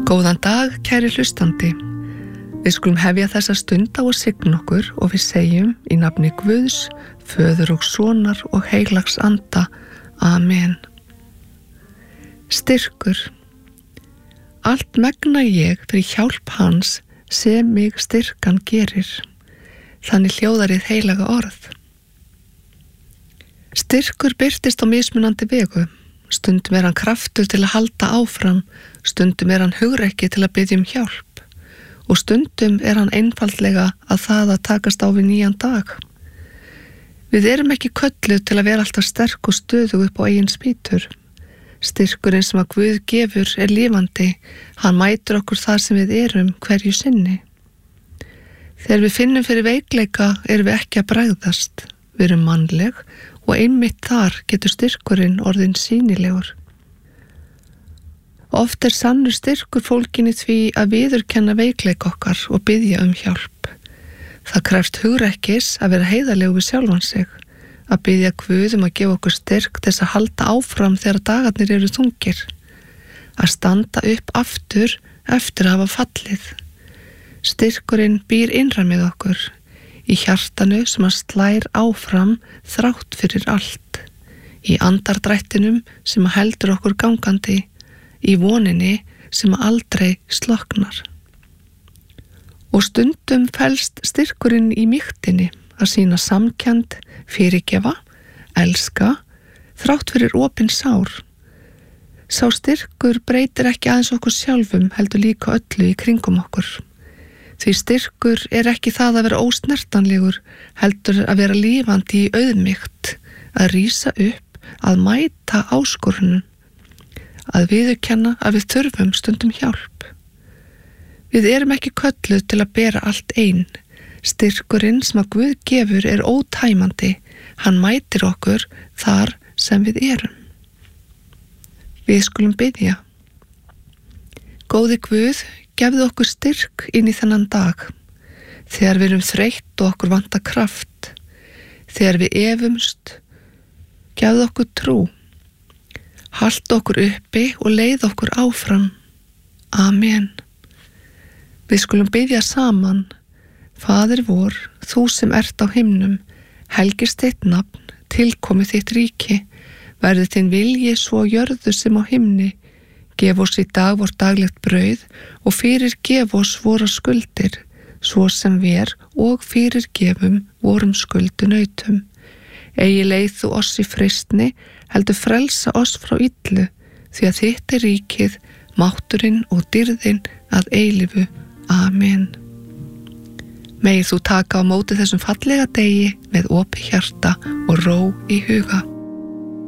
Góðan dag, kæri hlustandi. Við skulum hefja þessa stund á að signa okkur og við segjum í nafni Guðs, Föður og Sonar og heilags anda. Amen. Styrkur. Allt megna ég fyrir hjálp hans sem mig styrkan gerir. Þannig hljóðar hið heilaga orð. Styrkur birtist á mismunandi vegu. Stundum hann kraftur til að halda áfram, stundum hann hugrekki til að biðja hjálp og stundum hann einfaldlega að það að takast á við nýjan dag. Við erum ekki kölluð til að vera alltaf sterk og stöðug upp á eigin spýtur. Styrkurinn sem að Guð gefur lifandi, hann mætir okkur þar sem við erum hverju sinni. Þegar við finnum fyrir veikleika erum við ekki að bregðast. Við erum mannleg og einmitt þar getur styrkurinn orðinn sýnilegur. Oft sannur styrkur fólginn í því að viðurkenna veikleik okkar og biðja hjálp. Það krefst hugrekkis að vera heiðarlegur við sjálfan sig, að biðja Guð að gefa okkur styrk til að halda áfram þegar dagarnir eru þungir, að standa upp aftur eftir að hafa fallið. Styrkurinn býr innra með okkur, í hjartanu sem að slær áfram þrátt fyrir allt, í andardrættinum sem að heldur okkur gangandi, í voninni sem að aldrei sloknar. Og stundum felst styrkurinn í mýktinni að sýna samkennd, fyrirgefa, elska, þrátt fyrir opin sár. Sá styrkur breytir ekki aðeins okkur sjálfum heldur líka öllu í kringum okkur. Því styrkur ekki það að vera ósnertanlegur, heldur að vera lifandi í auðmýkt, að rísa upp, að mæta áskorunum, að viðurkenna að við þurfum stundum hjálp. Við erum ekki kölluð til að bera allt ein. Styrkurinn sem að Guð gefur ótæmandi, hann mætir okkur þar sem við erum. Við skulum biðja. Góði Guð, gefðu okkur styrk inn í þennan dag, þegar við erum þreytt og okkur vantar kraft, þegar við efumst, gefðu okkur trú, haltu okkur uppi og leið okkur áfram. Amen. Við skulum biðja saman. Faðir vor, þú sem ert á himnum, helgist þitt nafn, tilkomi þitt ríki, verði þinn vilji svo á jörðu sem á himni. Gef oss í dag vort daglegt brauð og fyrirgef oss vora skuldir, svo sem við og fyrirgefum vorum skuldunautum. Eigi leið þú oss í freistni, heldur frelsa oss frá illu, því að þitt ríkið, mátturinn og dýrðin að eilífu. Amen. Megir þú taka á móti þessum fallega degi með opið hjarta og ró í huga.